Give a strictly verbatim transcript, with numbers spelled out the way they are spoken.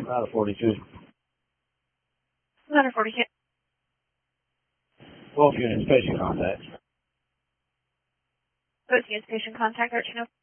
Ladder forty-two. Ladder forty-two. Both units, patient contact. Both units, patient contact, thirteen oh